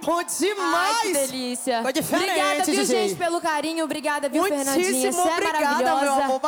Bom demais! Ai, que delícia. Ficou diferente, Obrigada, viu, DJ. gente, pelo carinho. Obrigada, viu, Fernandinha? Muitíssimo Você é obrigada, maravilhosa. meu amor.